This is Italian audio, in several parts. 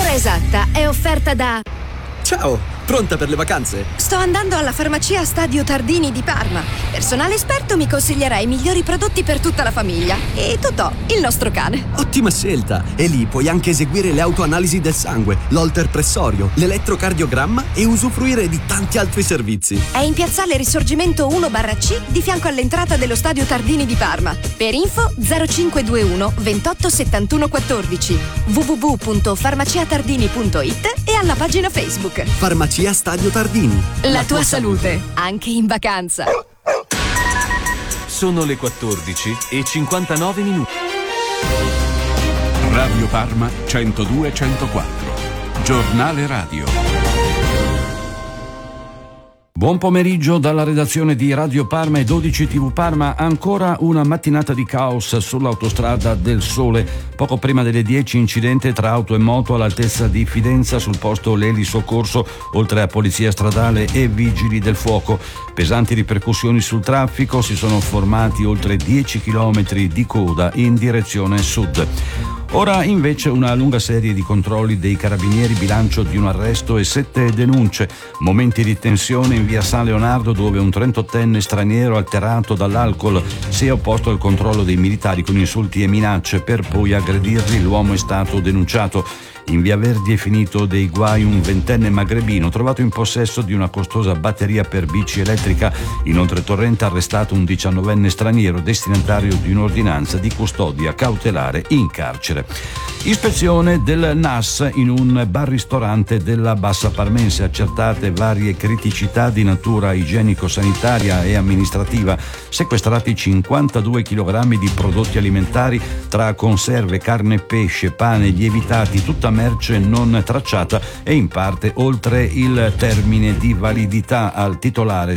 L'ora esatta è offerta da... Ciao, pronta per le vacanze? Sto andando alla farmacia Stadio Tardini di Parma. Personale esperto mi consiglierà i migliori prodotti per tutta la famiglia. E Totò, il nostro cane. Ottima scelta! E lì puoi anche eseguire le autoanalisi del sangue, l'holter pressorio, l'elettrocardiogramma e usufruire di tanti altri servizi. È in piazzale Risorgimento 1/C di fianco all'entrata dello Stadio Tardini di Parma. Per info 0521 28 71 14 www.farmaciatardini.it e alla pagina Facebook. Farmacia Stadio Tardini. La tua salute, anche in vacanza. Sono le 14:59. Radio Parma 102-104. Giornale radio. Buon pomeriggio dalla redazione di Radio Parma e 12 TV Parma. Ancora una mattinata di caos sull'autostrada del Sole. Poco prima delle 10 incidente tra auto e moto all'altezza di Fidenza, sul posto Leli Soccorso, oltre a polizia stradale e vigili del fuoco. Pesanti ripercussioni sul traffico, si sono formati oltre 10 chilometri di coda in direzione sud. Ora invece una lunga serie di controlli dei carabinieri, bilancio di un arresto e 7 denunce. Momenti di tensione in via San Leonardo, dove un 38enne straniero alterato dall'alcol si è opposto al controllo dei militari con insulti e minacce. Per poi aggredirli, l'uomo è stato denunciato. In via Verdi è finito dei guai un 20enne magrebino trovato in possesso di una costosa batteria per bici elettrica. Inoltre Torrente ha arrestato un 19enne straniero destinatario di un'ordinanza di custodia cautelare in carcere. Ispezione del NAS in un bar-ristorante della Bassa Parmense, accertate varie criticità di natura igienico-sanitaria e amministrativa, sequestrati 52 kg di prodotti alimentari tra conserve, carne e pesce, pane, lievitati, tutta merce non tracciata e in parte oltre il termine di validità, al titolare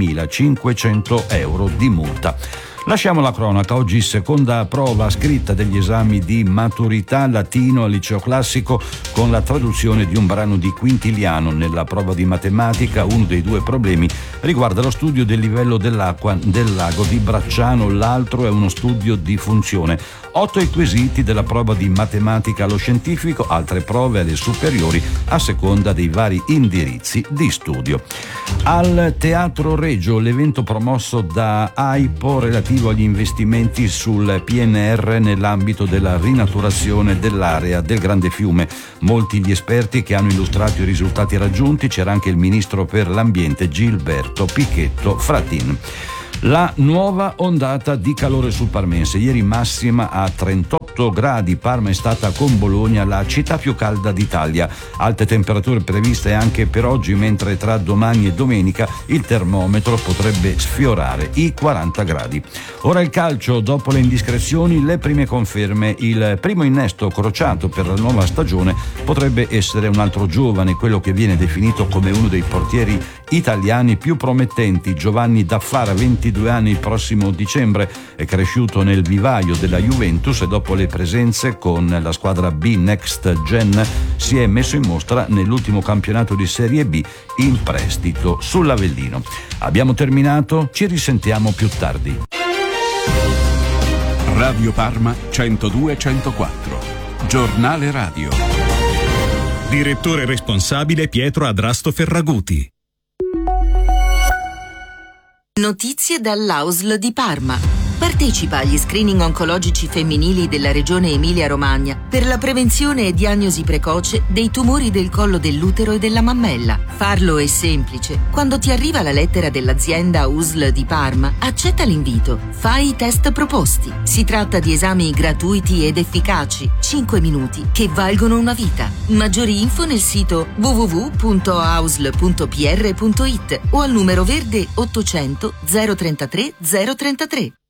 6.500 euro di multa. Lasciamo la cronaca. Oggi seconda prova scritta degli esami di maturità latino al liceo classico con la traduzione di un brano di Quintiliano. Nella prova di matematica uno dei due problemi riguarda lo studio del livello dell'acqua del lago di Bracciano, l'altro è uno studio di funzione. 8 i quesiti della prova di matematica allo scientifico, altre prove alle superiori a seconda dei vari indirizzi di studio. Al Teatro Regio l'evento promosso da AIPO relativo agli investimenti sul PNR nell'ambito della rinaturazione dell'area del Grande Fiume. Molti gli esperti che hanno illustrato i risultati raggiunti, c'era anche il ministro per l'ambiente Gilberto Pichetto Fratin. La nuova ondata di calore sul Parmense, ieri massima a 38 gradi, Parma è stata con Bologna la città più calda d'Italia. Alte temperature previste anche per oggi, mentre tra domani e domenica il termometro potrebbe sfiorare i 40 gradi. Ora il calcio, dopo le indiscrezioni, le prime conferme. Il primo innesto crociato per la nuova stagione potrebbe essere un altro giovane, quello che viene definito come uno dei portieri italiani più promettenti, Giovanni Daffara, 22 anni, il prossimo dicembre, è cresciuto nel vivaio della Juventus e dopo le presenze con la squadra B Next Gen si è messo in mostra nell'ultimo campionato di Serie B in prestito sull'Avellino. Abbiamo terminato, ci risentiamo più tardi. Radio Parma 102-104. Giornale radio. Direttore responsabile Pietro Adrasto Ferraguti. Notizie dall'AUSL di Parma. Partecipa agli screening oncologici femminili della regione Emilia-Romagna per la prevenzione e diagnosi precoce dei tumori del collo dell'utero e della mammella. Farlo è semplice. Quando ti arriva la lettera dell'azienda AUSL di Parma, accetta l'invito. Fai i test proposti. Si tratta di esami gratuiti ed efficaci, 5 minuti, che valgono una vita. Maggiori info nel sito www.ausl.pr.it o al numero verde 800 033 033.